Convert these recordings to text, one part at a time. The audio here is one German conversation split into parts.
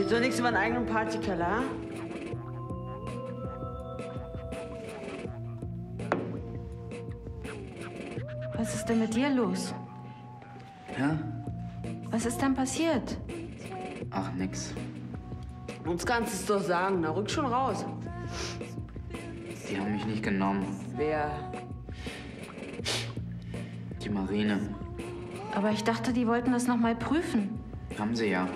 Red doch nichts über einen eigenen Partykeller, hm? Was ist denn mit dir los? Ja? Was ist denn passiert? Ach, nix. Uns kannst du es doch sagen, na rück schon raus. Die haben mich nicht genommen. Wer? Die Marine. Aber ich dachte, die wollten das noch mal prüfen. Haben sie ja.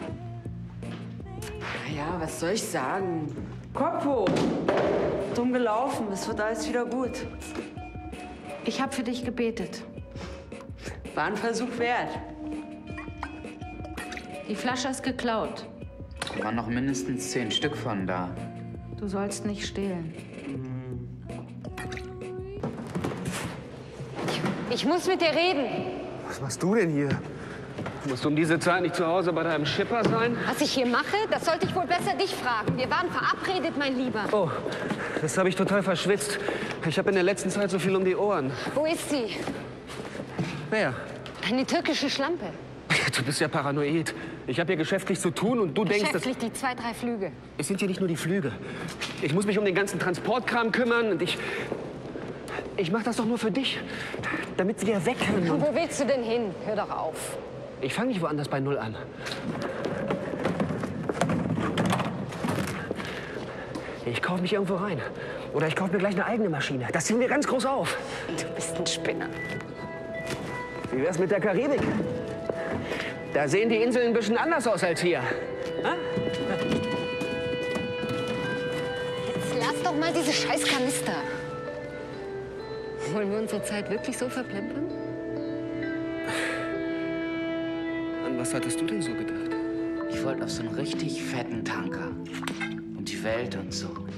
Naja, was soll ich sagen? Kopf hoch. Dumm gelaufen, es wird alles wieder gut. Ich habe für dich gebetet. War ein Versuch wert. Die Flasche ist geklaut. Da waren noch mindestens 10 Stück von da. Du sollst nicht stehlen. Ich muss mit dir reden. Was machst du denn hier? Musst du um diese Zeit nicht zu Hause bei deinem Schipper sein? Was ich hier mache, das sollte ich wohl besser dich fragen. Wir waren verabredet, mein Lieber. Oh, das habe ich total verschwitzt. Ich habe in der letzten Zeit so viel um die Ohren. Wo ist sie? Wer? Eine türkische Schlampe. Du bist ja paranoid. Ich habe hier geschäftlich zu tun und du denkst, dass... Geschäftlich die 2, 3 Flüge. Es sind ja nicht nur die Flüge. Ich muss mich um den ganzen Transportkram kümmern und ich mache das doch nur für dich, damit sie wieder weg können. Und wo willst du denn hin? Hör doch auf. Ich fange nicht woanders bei Null an. Ich kaufe mich irgendwo rein. Oder ich kaufe mir gleich eine eigene Maschine. Das ziehen wir ganz groß auf. Du bist ein Spinner. Wie wär's mit der Karibik? Da sehen die Inseln ein bisschen anders aus als hier. Ha? Jetzt lass doch mal diese scheiß Kanister. Wollen wir unsere Zeit wirklich so verplempern? An was hattest du denn so gedacht? Ich wollte auf so einen richtig fetten Tanker. Und die Welt und so.